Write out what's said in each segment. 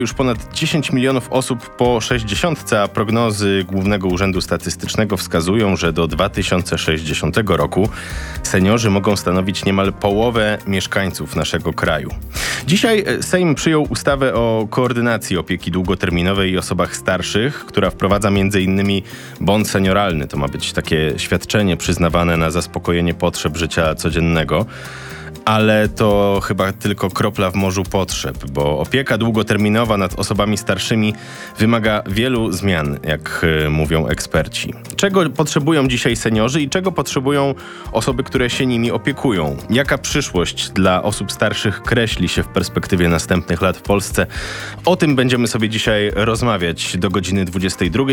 Już ponad 10 milionów osób po 60, a prognozy Głównego Urzędu Statystycznego wskazują, że do 2060 roku seniorzy mogą stanowić niemal połowę mieszkańców naszego kraju. Dzisiaj Sejm przyjął ustawę o koordynacji opieki długoterminowej i osobach starszych, która wprowadza m.in. bon senioralny. To ma być takie świadczenie przyznawane na zaspokojenie potrzeb życia codziennego. Ale to chyba tylko kropla w morzu potrzeb, bo opieka długoterminowa nad osobami starszymi wymaga wielu zmian, jak mówią eksperci. Czego potrzebują dzisiaj seniorzy i czego potrzebują osoby, które się nimi opiekują? Jaka przyszłość dla osób starszych kreśli się w perspektywie następnych lat w Polsce? O tym będziemy sobie dzisiaj rozmawiać do godziny 22.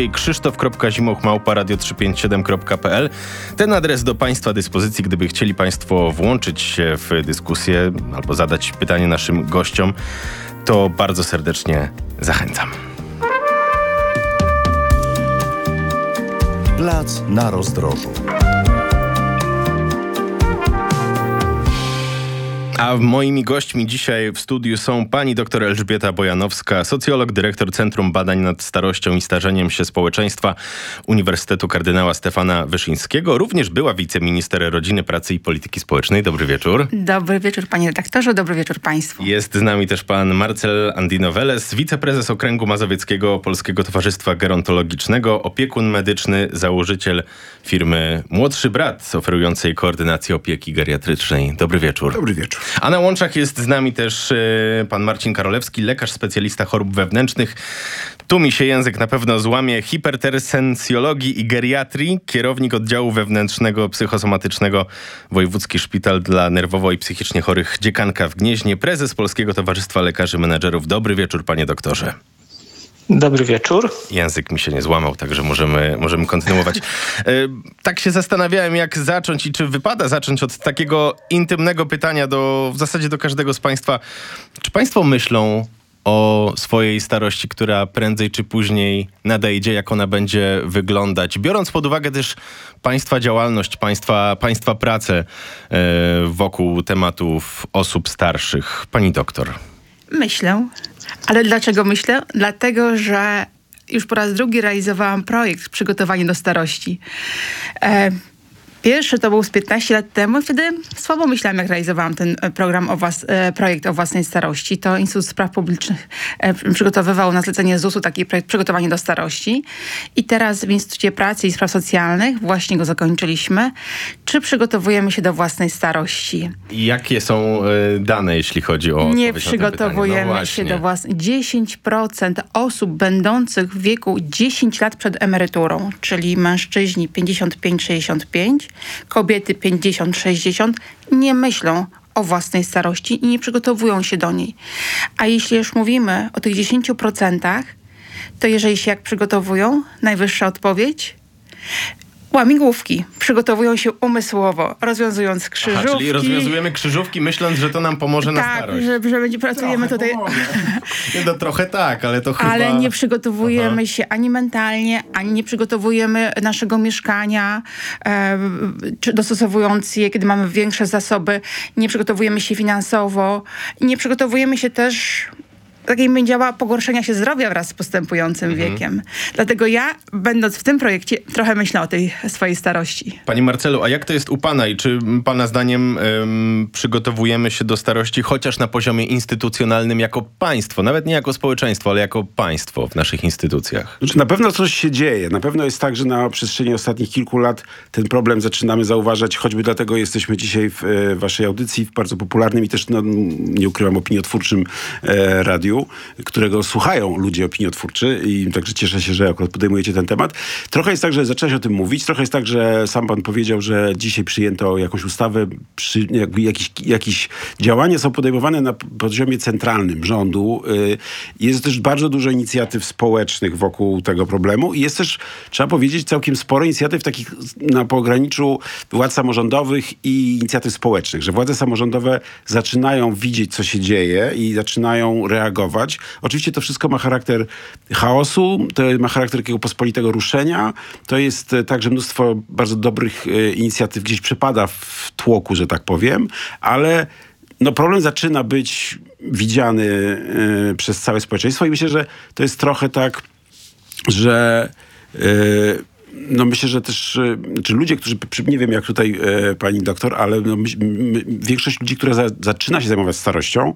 krzysztof.zimoch@radio357.pl. Ten adres do Państwa dyspozycji, gdyby chcieli Państwo włączyć się w dyskusję albo zadać pytanie naszym gościom, to bardzo serdecznie zachęcam. Plac na rozdrożu. A moimi gośćmi dzisiaj w studiu są pani dr Elżbieta Bojanowska, socjolog, dyrektor Centrum Badań nad Starością i Starzeniem się Społeczeństwa Uniwersytetu Kardynała Stefana Wyszyńskiego, również była wiceminister Rodziny, Pracy i Polityki Społecznej. Dobry wieczór. Dobry wieczór, panie redaktorze, dobry wieczór państwu. Jest z nami też pan Marcel Andino-Weles, wiceprezes Okręgu Mazowieckiego Polskiego Towarzystwa Gerontologicznego, opiekun medyczny, założyciel firmy Młodszy Brat, oferującej koordynację opieki geriatrycznej. Dobry wieczór. Dobry wieczór. A na łączach jest z nami też pan Marcin Karolewski, lekarz specjalista chorób wewnętrznych. Tu mi się język na pewno złamie. Hipertersensjologii i geriatrii, kierownik oddziału wewnętrznego psychosomatycznego Wojewódzki Szpital dla Nerwowo i Psychicznie Chorych Dziekanka w Gnieźnie, prezes Polskiego Towarzystwa Lekarzy Menedżerów. Dobry wieczór, panie doktorze. Dobry wieczór. Język mi się nie złamał, także możemy kontynuować. Tak się zastanawiałem, jak zacząć i czy wypada zacząć od takiego intymnego pytania w zasadzie do każdego z państwa. Czy państwo myślą o swojej starości, która prędzej czy później nadejdzie, jak ona będzie wyglądać, biorąc pod uwagę też państwa działalność, państwa pracę wokół tematów osób starszych? Pani doktor. Myślę. Ale dlaczego myślę? Dlatego, że już po raz drugi realizowałam projekt Przygotowanie do starości. Pierwszy to był z 15 lat temu. Wtedy słabo myślałam, jak realizowałam ten projekt o własnej starości. To Instytut Spraw Publicznych przygotowywał na zlecenie ZUS-u taki projekt Przygotowanie do starości. I teraz w Instytucie Pracy i Spraw Socjalnych, właśnie go zakończyliśmy, czy przygotowujemy się do własnej starości. I jakie są dane, jeśli chodzi o Nie przygotowujemy się do własnej. 10% osób będących w wieku 10 lat przed emeryturą, czyli mężczyźni 55-65, kobiety 50-60, nie myślą o własnej starości i nie przygotowują się do niej. A jeśli już mówimy o tych 10%, to jeżeli się jak przygotowują, najwyższa odpowiedź? Łamigłówki. Przygotowują się umysłowo, rozwiązując krzyżówki. Aha, czyli rozwiązujemy krzyżówki, myśląc, że to nam pomoże na starość. Tak, że pracujemy tutaj. Nie, no trochę tak, ale to chyba... Ale nie przygotowujemy się ani mentalnie, ani nie przygotowujemy naszego mieszkania, czy dostosowując je, kiedy mamy większe zasoby. Nie przygotowujemy się finansowo. Nie przygotowujemy się też... Takiej będzie działa pogorszenia się zdrowia wraz z postępującym wiekiem. Dlatego ja, będąc w tym projekcie, trochę myślę o tej swojej starości. Pani Marcelu, a jak to jest u pana i czy pana zdaniem przygotowujemy się do starości chociaż na poziomie instytucjonalnym jako państwo, nawet nie jako społeczeństwo, ale jako państwo w naszych instytucjach? Znaczy, na pewno coś się dzieje. Na pewno jest tak, że na przestrzeni ostatnich kilku lat ten problem zaczynamy zauważać, choćby dlatego jesteśmy dzisiaj w waszej audycji, w bardzo popularnym i też, nie ukrywam, opiniotwórczym radiu, którego słuchają ludzie opiniotwórczy i także cieszę się, że akurat podejmujecie ten temat. Trochę jest tak, że zaczęłaś o tym mówić, trochę jest tak, że sam pan powiedział, że dzisiaj przyjęto jakąś ustawę, jakieś działania są podejmowane na poziomie centralnym rządu. Jest też bardzo dużo inicjatyw społecznych wokół tego problemu i jest też, trzeba powiedzieć, całkiem sporo inicjatyw takich na pograniczu władz samorządowych i inicjatyw społecznych, że władze samorządowe zaczynają widzieć, co się dzieje i zaczynają reagować. Oczywiście to wszystko ma charakter chaosu, to ma charakter takiego pospolitego ruszenia. To jest także mnóstwo bardzo dobrych inicjatyw gdzieś przepada w tłoku, że tak powiem, ale problem zaczyna być widziany przez całe społeczeństwo i myślę, że to jest trochę tak, że myślę, że też czy ludzie, którzy, nie wiem jak tutaj pani doktor, ale większość ludzi, która zaczyna się zajmować starością,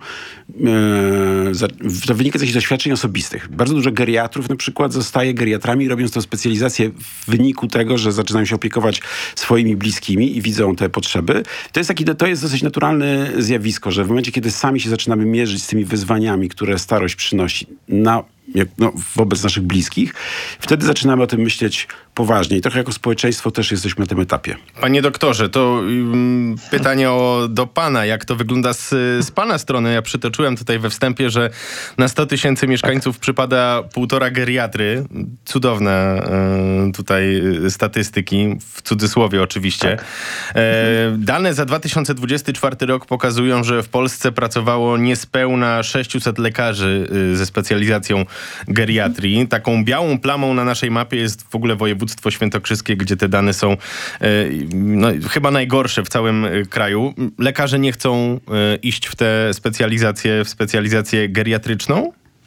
to wynika z jakichś doświadczeń osobistych. Bardzo dużo geriatrów na przykład zostaje geriatrami, robiąc tę specjalizację w wyniku tego, że zaczynają się opiekować swoimi bliskimi i widzą te potrzeby. To jest dosyć naturalne zjawisko, że w momencie, kiedy sami się zaczynamy mierzyć z tymi wyzwaniami, które starość przynosi wobec naszych bliskich, wtedy zaczynamy o tym myśleć poważnie. I trochę jako społeczeństwo też jesteśmy na tym etapie. Panie doktorze, to pytanie do pana. Jak to wygląda z pana strony? Ja przytoczyłem tutaj we wstępie, że na 100 000 mieszkańców przypada 1,5 geriatry. Cudowne tutaj statystyki, w cudzysłowie oczywiście. Tak. Dane za 2024 rok pokazują, że w Polsce pracowało niespełna 600 lekarzy ze specjalizacją geriatrii. Taką białą plamą na naszej mapie jest w ogóle województwo świętokrzyskie, gdzie te dane są chyba najgorsze w całym kraju. Lekarze nie chcą iść w tę specjalizację geriatryczną?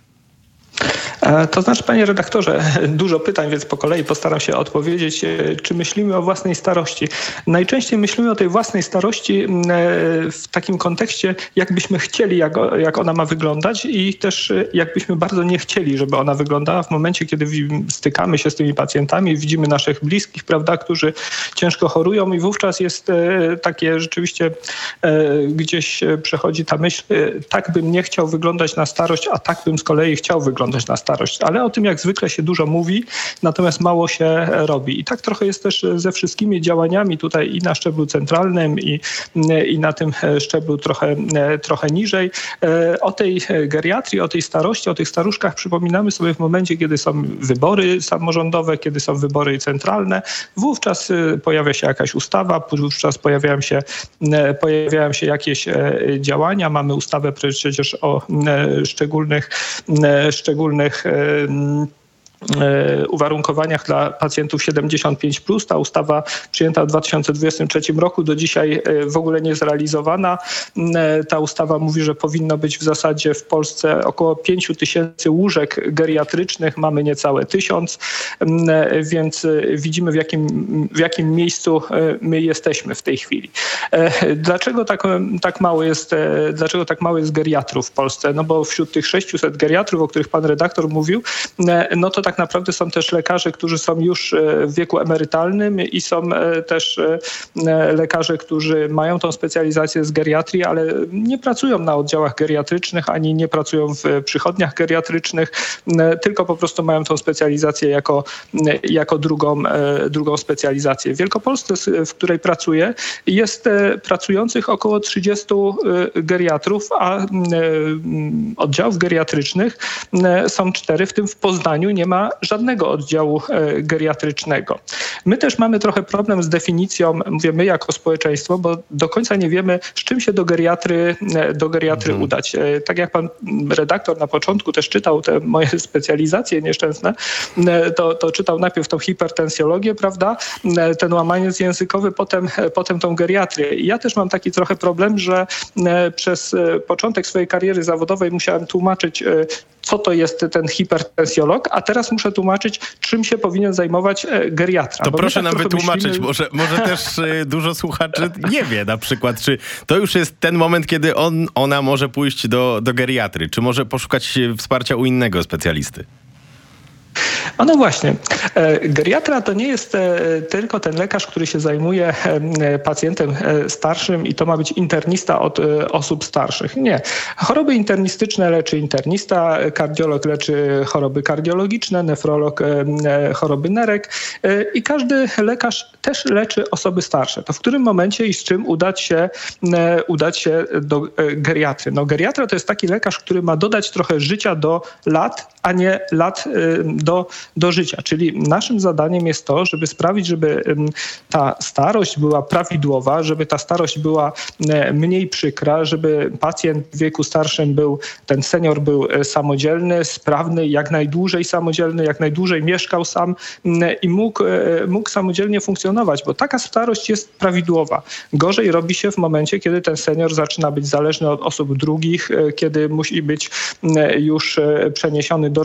To znaczy, panie redaktorze, dużo pytań, więc po kolei postaram się odpowiedzieć. Czy myślimy o własnej starości? Najczęściej myślimy o tej własnej starości w takim kontekście, jakbyśmy chcieli, jak ona ma wyglądać i też jakbyśmy bardzo nie chcieli, żeby ona wyglądała w momencie, kiedy stykamy się z tymi pacjentami, widzimy naszych bliskich, prawda, którzy ciężko chorują i wówczas jest takie rzeczywiście gdzieś przechodzi ta myśl, tak bym nie chciał wyglądać na starość, a tak bym z kolei chciał wyglądać na starość. Ale o tym jak zwykle się dużo mówi, natomiast mało się robi. I tak trochę jest też ze wszystkimi działaniami tutaj i na szczeblu centralnym i na tym szczeblu trochę niżej. O tej geriatrii, o tej starości, o tych staruszkach przypominamy sobie w momencie, kiedy są wybory samorządowe, kiedy są wybory centralne. Wówczas pojawia się jakaś ustawa, wówczas pojawiają się jakieś działania. Mamy ustawę przecież o szczególnych uwarunkowaniach dla pacjentów 75+. Ta ustawa przyjęta w 2023 roku do dzisiaj w ogóle nie zrealizowana. Ta ustawa mówi, że powinno być w zasadzie w Polsce około 5 000 łóżek geriatrycznych. Mamy niecałe 1000, więc widzimy w jakim miejscu my jesteśmy w tej chwili. Dlaczego tak mało jest geriatrów w Polsce? No bo wśród tych 600 geriatrów, o których pan redaktor mówił, no to tak naprawdę są też lekarze, którzy są już w wieku emerytalnym i są też lekarze, którzy mają tą specjalizację z geriatrii, ale nie pracują na oddziałach geriatrycznych, ani nie pracują w przychodniach geriatrycznych, tylko po prostu mają tą specjalizację jako drugą specjalizację. W Wielkopolsce, w której pracuję, jest pracujących około 30 geriatrów, a oddziałów geriatrycznych są 4, w tym w Poznaniu nie ma żadnego oddziału geriatrycznego. My też mamy trochę problem z definicją, mówię my jako społeczeństwo, bo do końca nie wiemy, z czym się do geriatry udać. Tak jak pan redaktor na początku też czytał te moje specjalizacje nieszczęsne, to czytał najpierw tą hipertensjologię, prawda, ten łamaniec językowy, potem tą geriatrię. I ja też mam taki trochę problem, że przez początek swojej kariery zawodowej musiałem tłumaczyć, co to jest ten hipertensjolog, a teraz muszę tłumaczyć, czym się powinien zajmować geriatra. To proszę nam wytłumaczyć, może też dużo słuchaczy nie wie na przykład, czy to już jest ten moment, kiedy ona może pójść do geriatry, czy może poszukać wsparcia u innego specjalisty? No właśnie. Geriatra to nie jest tylko ten lekarz, który się zajmuje pacjentem starszym i to ma być internista od osób starszych. Nie. Choroby internistyczne leczy internista, kardiolog leczy choroby kardiologiczne, nefrolog choroby nerek i każdy lekarz też leczy osoby starsze. To w którym momencie i z czym udać się do geriatry? No geriatra to jest taki lekarz, który ma dodać trochę życia do lat, a nie lat do do życia. Czyli naszym zadaniem jest to, żeby sprawić, żeby ta starość była prawidłowa, żeby ta starość była mniej przykra, żeby pacjent w wieku starszym ten senior był samodzielny, sprawny, jak najdłużej samodzielny, jak najdłużej mieszkał sam i mógł samodzielnie funkcjonować, bo taka starość jest prawidłowa. Gorzej robi się w momencie, kiedy ten senior zaczyna być zależny od osób drugich, kiedy musi być już przeniesiony do